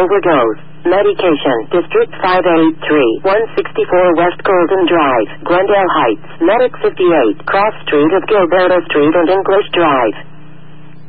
overdose. Medication. District 583, 164 West Golden Drive, Glendale Heights. Medic 58, Cross Street of Gilberto Street and English Drive.